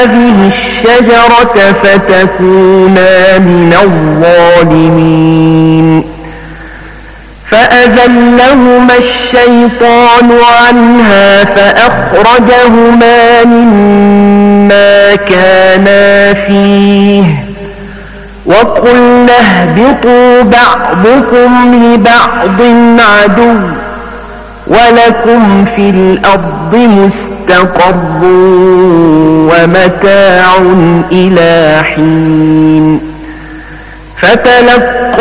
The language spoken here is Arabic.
هذه الشجرة فتكونا من الظالمين فأزلهما الشيطان عنها فأخرجهما مما كانا فيه وقلنا اهبطوا بعضكم لبعض عدو ولكم في الأرض مستقر ومتاع إلى حين فتلقوا